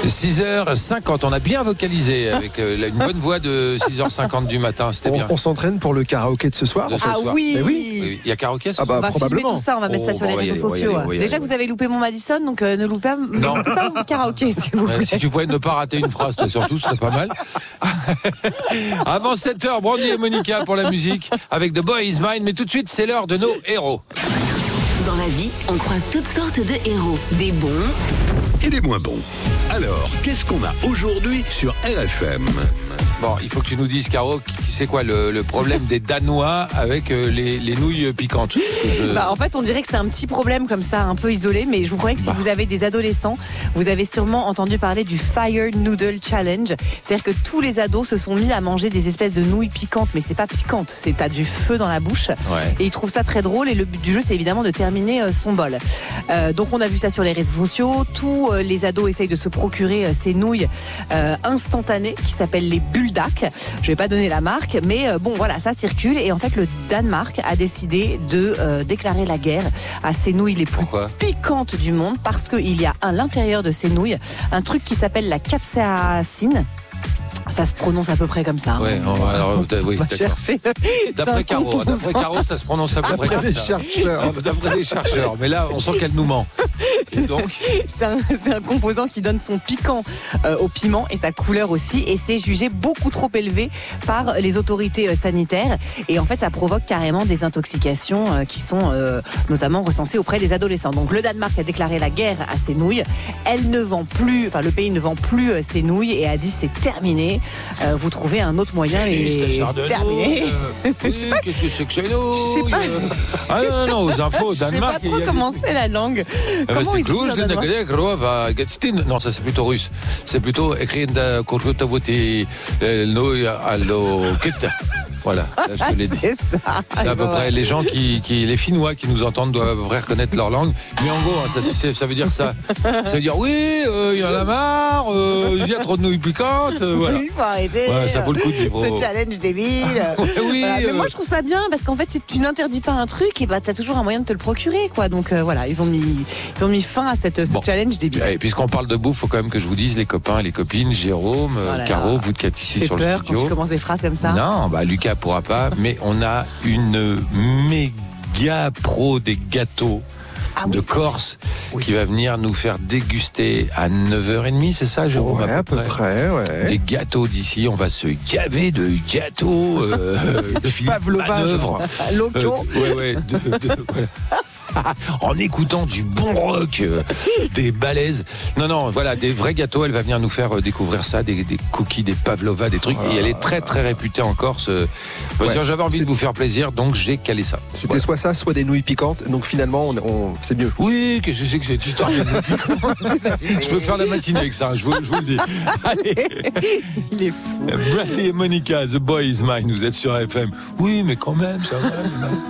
6h50, on a bien vocalisé avec une bonne voix de 6h50 du matin, c'était bien. On s'entraîne pour le karaoké de ce soir. Oui. Oui. Il y a karaoké ce Ah bah, on va probablement. filmer tout ça, on va mettre ça sur les réseaux sociaux. Déjà que vous avez loupé mon Madison, donc ne loupez pas mon karaoké si vous voulez. Si tu pouvais ne pas rater une phrase, toi, surtout, ce serait pas mal. Avant 7h, Brandy et Monica pour la musique avec The Boy Is Mine, mais tout de suite, c'est l'heure de nos héros. Dans la vie, on croise toutes sortes de héros, des bons et des moins bons. Alors, qu'est-ce qu'on a aujourd'hui sur RFM ? Bon, il faut que tu nous dises, Caro, c'est quoi le problème des Danois avec les nouilles piquantes? En fait, on dirait que c'est un petit problème comme ça, un peu isolé, mais je vous promets que si vous avez des adolescents, vous avez sûrement entendu parler du Fire Noodle Challenge. C'est-à-dire que tous les ados se sont mis à manger des espèces de nouilles piquantes, mais c'est pas piquante, t'as du feu dans la bouche. Ouais. Et ils trouvent ça très drôle, et le but du jeu, c'est évidemment de terminer son bol. Donc on a vu ça sur les réseaux sociaux, tous les ados essayent de se procurer ces nouilles instantanées qui s'appellent les bulldacks. Je vais pas donner la marque, mais bon voilà, ça circule, et en fait le Danemark a décidé de déclarer la guerre à ces nouilles les plus piquantes du monde, parce qu'il y a à l'intérieur de ces nouilles un truc qui s'appelle la capsaïcine. Ça se prononce à peu près comme ça. Ouais, alors, oui, chercher. D'après Caro, ça se prononce à peu près comme ça. D'après des chercheurs. Mais là, on sent qu'elle nous ment. Et donc c'est un composant qui donne son piquant au piment et sa couleur aussi. Et c'est jugé beaucoup trop élevé par les autorités sanitaires. Et en fait, ça provoque carrément des intoxications qui sont notamment recensées auprès des adolescents. Donc le Danemark a déclaré la guerre à ces nouilles. Le pays ne vend plus ces nouilles et a dit c'est terminé. Vous trouvez un autre moyen et terminé. Qu'est-ce que c'est que chez nous? Je sais pas. Ah non, aux infos, au Danemark. Je sais pas trop comment c'est la langue. C'est Cluj, non, ça c'est plutôt russe. C'est plutôt écrit de Korkutavoti, voilà, là, je te l'ai dit. C'est ça. C'est à peu près les gens les Finnois qui nous entendent doivent à peu près reconnaître leur langue. Mais en gros, ça veut dire ça. Ça veut dire oui, il y en a marre, il y a trop de nouilles piquantes. Voilà. Il faut arrêter. Ouais, ça vaut le coup de vivre. Ce challenge débile. Oui. Voilà. Mais moi je trouve ça bien parce qu'en fait si tu n'interdis pas un truc, et t'as toujours un moyen de te le procurer, quoi. Donc voilà, ils ont mis fin à ce challenge débile. Et puisqu'on parle de bouffe, faut quand même que je vous dise, les copains et les copines, Jérôme, Caro, vous qui êtes ici sur le studio. Quand tu commences des phrases comme ça. Non, Lucas pourra pas, mais on a une méga pro des gâteaux de Corse qui va venir nous faire déguster à 9h30, c'est ça, Jérôme? Ouais, à peu près, ouais. Des gâteaux d'ici, on va se gaver de gâteaux de pavlova, loco. Voilà. En écoutant du bon rock, des balaises. Non, voilà, des vrais gâteaux. Elle va venir nous faire découvrir ça, des cookies, des pavlova, des trucs. Et elle est très très réputée en Corse. J'avais envie de vous faire plaisir, donc j'ai calé ça. C'était soit ça, soit des nouilles piquantes. Donc finalement, c'est mieux. Oui, qu'est-ce que c'est que cette histoire de nouilles piquantes? Je peux faire la matinée avec ça, je vous le dis. Allez. Il est fou. Brandy et Monica, The Boy Is Mine, vous êtes sur FM. Oui, mais quand même, ça va.